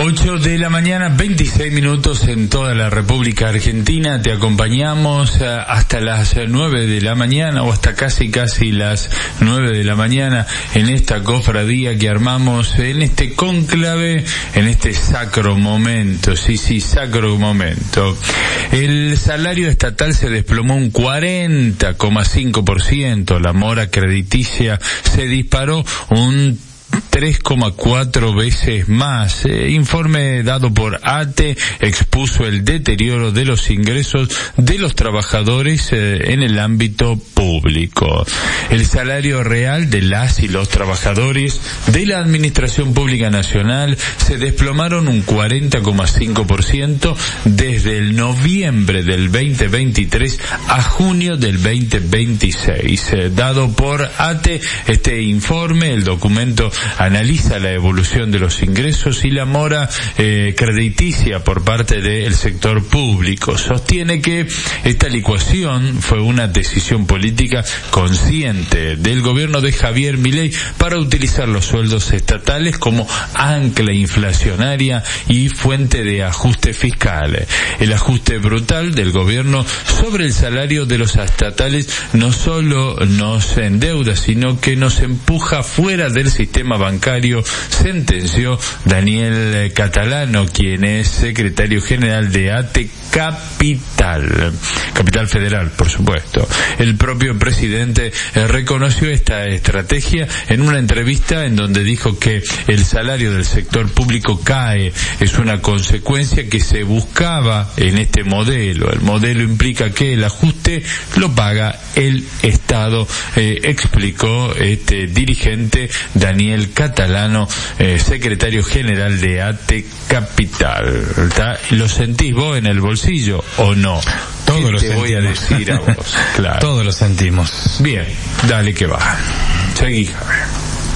8 de la mañana, 26 minutos en toda la República Argentina. Te acompañamos hasta las 9 de la mañana o hasta casi las 9 de la mañana en esta cofradía que armamos, en este cónclave, en este sacro momento. Sí, sacro momento. El salario estatal se desplomó un 40,5%. La mora crediticia se disparó un 3,4 veces más. Informe dado por ATE expuso el deterioro de los ingresos de los trabajadores en el ámbito público. El salario real de las y los trabajadores de la Administración Pública Nacional se desplomaron un 40,5% desde el noviembre del 2023 a junio del 2026. Dado por ATE, este informe, el documento analiza la evolución de los ingresos y la mora crediticia por parte del sector público. Sostiene que esta licuación fue una decisión política consciente del gobierno de Javier Milei para utilizar los sueldos estatales como ancla inflacionaria y fuente de ajuste fiscal. El ajuste brutal del gobierno sobre el salario de los estatales no solo nos endeuda, sino que nos empuja fuera del sistema bancario, sentenció Daniel Catalano, quien es secretario general de ATE Capital Federal, por supuesto. El propio presidente reconoció esta estrategia en una entrevista en donde dijo que el salario del sector público cae, es una consecuencia que se buscaba en este modelo. El modelo implica que el ajuste lo paga el Estado, explicó este dirigente Daniel Catalano, secretario general de ATE Capital. ¿Lo sentís vos en el bolsillo o no? Todo lo te voy a decir a vos. Claro. Todo lo sentimos. Bien, dale que va. Seguí, Javier.